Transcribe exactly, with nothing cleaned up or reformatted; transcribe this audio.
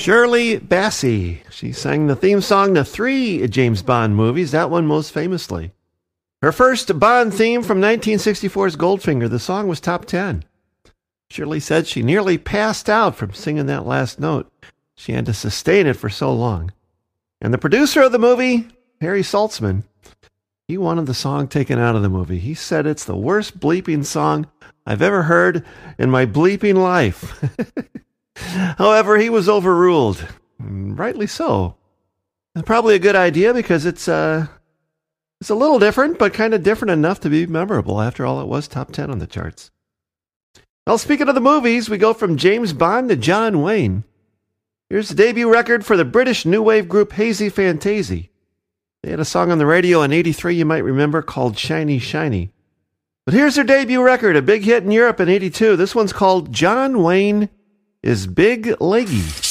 Shirley Bassey. She sang the theme song to three James Bond movies, that one most famously. Her first Bond theme from nineteen sixty-four's Goldfinger. The song was top ten. Shirley said she nearly passed out from singing that last note. She had to sustain it for so long. And the producer of the movie, Harry Saltzman, he wanted the song taken out of the movie. He said it's the worst bleeping song I've ever heard in my bleeping life. However, he was overruled. Rightly so. And probably a good idea because it's uh, it's a little different, but kind of different enough to be memorable. After all, it was top ten on the charts. Well, speaking of the movies, we go from James Bond to John Wayne. Here's the debut record for the British new wave group Hazy Fantasy. They had a song on the radio in eighty-three you might remember called Shiny Shiny. But here's their debut record, a big hit in Europe in eighty-two. This one's called John Wayne is Big Leggy.